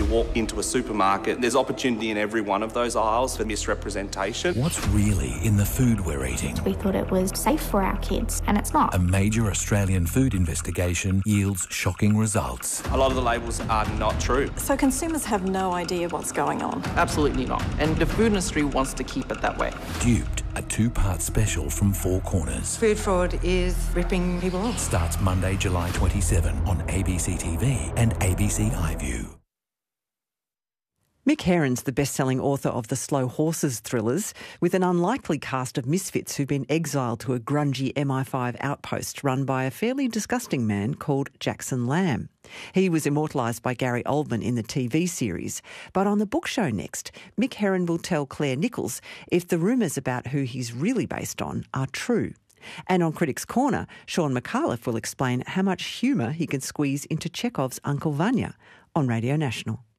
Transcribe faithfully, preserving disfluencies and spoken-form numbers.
You walk into a supermarket, there's opportunity in every one of those aisles for misrepresentation. What's really in the food we're eating? We thought it was safe for our kids, and it's not. A major Australian food investigation yields shocking results. A lot of the labels are not true. So consumers have no idea what's going on. Absolutely not. And the food industry wants to keep it that way. Duped, a two-part special from Four Corners. Food fraud is ripping people off. Starts Monday, July twenty-seventh on A B C T V and A B C iView. Mick Herron's the best-selling author of the Slow Horses thrillers, with an unlikely cast of misfits who've been exiled to a grungy M I five outpost run by a fairly disgusting man called Jackson Lamb. He was immortalised by Gary Oldman in the T V series. But on the book show next, Mick Herron will tell Claire Nichols if the rumours about who he's really based on are true. And on Critics' Corner, Sean McAuliffe will explain how much humour he can squeeze into Chekhov's Uncle Vanya on Radio National.